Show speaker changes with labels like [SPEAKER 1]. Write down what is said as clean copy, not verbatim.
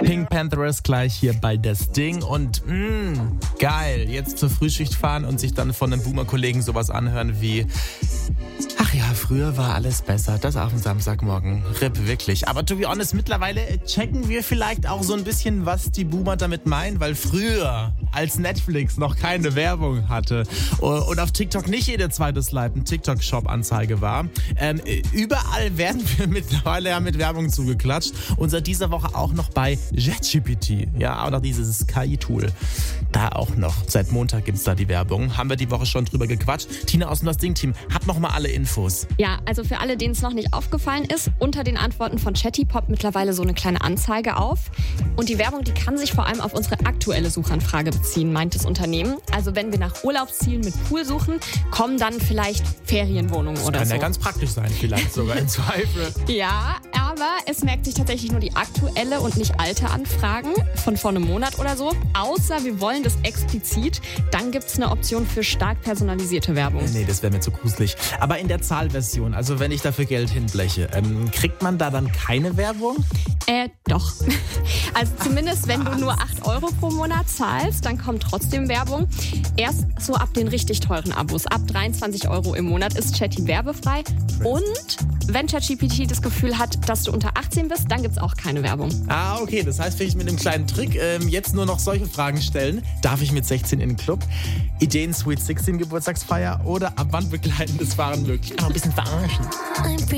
[SPEAKER 1] Pink Panthers gleich hier bei Das Ding und geil, jetzt zur Frühschicht fahren und sich dann von einem Boomer-Kollegen sowas anhören wie: Ach ja, früher war alles besser. Das auf dem Samstagmorgen. RIP, wirklich. Aber to be honest, mittlerweile checken wir vielleicht auch so ein bisschen, was die Boomer damit meinen, weil früher, als Netflix noch keine Werbung hatte und auf TikTok nicht jede zweite Slide ein TikTok-Shop-Anzeige war, überall werden wir mittlerweile ja mit Werbung zugeklatscht. Und seit dieser Woche auch noch bei ChatGPT. Ja, auch noch dieses KI-Tool. Da auch noch. Seit Montag gibt's da die Werbung. Haben wir die Woche schon drüber gequatscht. Tina aus dem Das Ding-Team, hab noch mal alle Infos.
[SPEAKER 2] Ja, also für alle, denen es noch nicht aufgefallen ist, unter den Antworten von Chatty poppt mittlerweile so eine kleine Anzeige auf. Und die Werbung, die kann sich vor allem auf unsere aktuelle Suchanfrage beziehen, meint das Unternehmen. Also wenn wir nach Urlaubszielen mit Pool suchen, kommen dann vielleicht Ferienwohnungen oder so.
[SPEAKER 1] Kann ja ganz praktisch sein, vielleicht sogar im Zweifel.
[SPEAKER 2] Ja, aber es merkt sich tatsächlich nur die aktuelle und nicht alte Anfragen von vor einem Monat oder so. Außer wir wollen das explizit, dann gibt es eine Option für stark personalisierte Werbung.
[SPEAKER 1] Nee, das wäre mir zu gruselig. Aber in der Zahlversion, also wenn ich dafür Geld hinbleche, kriegt man da dann keine Werbung?
[SPEAKER 2] Doch. Also zumindest, wenn du nur 8 Euro pro Monat zahlst, dann kommt trotzdem Werbung. Erst so ab den richtig teuren Abos, ab 23 Euro im Monat ist Chatty werbefrei. Und wenn ChatGPT das Gefühl hat, dass du unter 18 bist, dann gibt's auch keine Werbung.
[SPEAKER 1] Ah, okay. Das heißt, vielleicht mit einem kleinen Trick jetzt nur noch solche Fragen stellen. Darf ich mit 16 in den Club? Ideen Sweet 16 Geburtstagsfeier oder ab wann begleitendes Fahren möglich? Kann man ein bisschen verarschen.